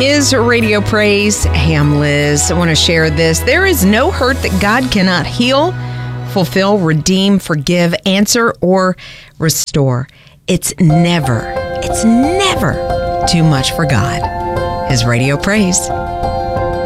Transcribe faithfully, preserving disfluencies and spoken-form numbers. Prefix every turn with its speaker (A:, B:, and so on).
A: is Radio Praise. Hey, I'm Liz. I want to share this. There is no hurt that God cannot heal, fulfill, redeem, forgive, answer, or restore. It's never, it's never too much for God. His Radio Praise.